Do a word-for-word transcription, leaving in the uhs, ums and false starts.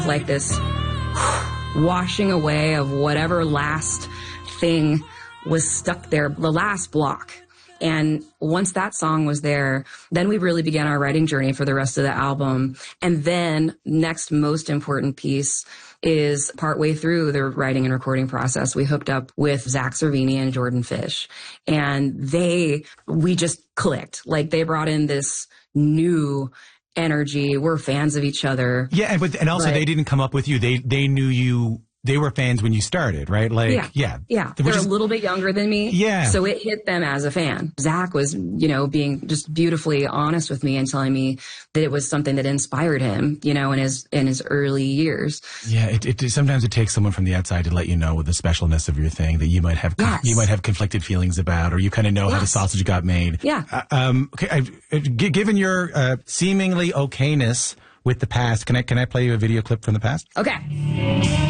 like this washing away of whatever last thing was stuck there, the last block. And once that song was there, then we really began our writing journey for the rest of the album. And then next most important piece is partway through the writing and recording process, we hooked up with Zach Cervini and Jordan Fish. And they, we just clicked. Like they brought in this new energy. We're fans of each other. Yeah, but and also but, they didn't come up with you. They they knew you. They were fans when you started, right? Like, yeah, yeah, yeah. They're is, a little bit younger than me, yeah. So it hit them as a fan. Zach was, you know, being just beautifully honest with me and telling me that it was something that inspired him, you know, in his in his early years. Yeah, it, it sometimes it takes someone from the outside to let you know the specialness of your thing that you might have yes. you might have conflicted feelings about, or you kind of know yes. how the sausage got made. Yeah. Uh, um. Okay. I, given your uh, seemingly okayness with the past, can I can I play you a video clip from the past? Okay.